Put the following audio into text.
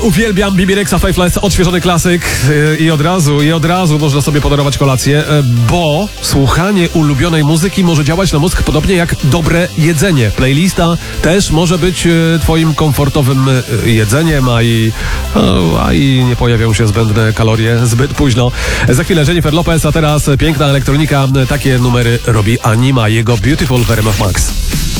Uwielbiam BB Rexa Faithless, odświeżony klasyk i od razu można sobie podarować kolację, bo słuchanie ulubionej muzyki może działać na mózg podobnie jak dobre jedzenie. Playlista też może być twoim komfortowym jedzeniem, a i nie pojawią się zbędne kalorie zbyt późno. Za chwilę Jennifer Lopez, a teraz piękna elektronika. Takie numery robi Anima, jego Beautiful w RMF Max.